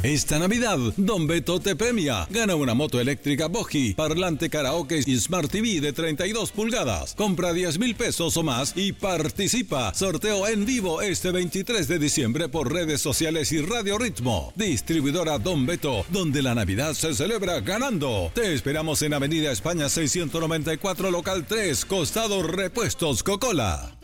Esta Navidad, Don Beto te premia. Gana una moto eléctrica Boji, parlante karaoke y Smart TV de 32 pulgadas. Compra 10,000 pesos o más y participa. Sorteo en vivo este 23 de diciembre por redes sociales y Radio Ritmo. Distribuidora Don Beto, donde la Navidad se celebra ganando. Te esperamos en Avenida España 694, local 3, costado Repuestos Cocola.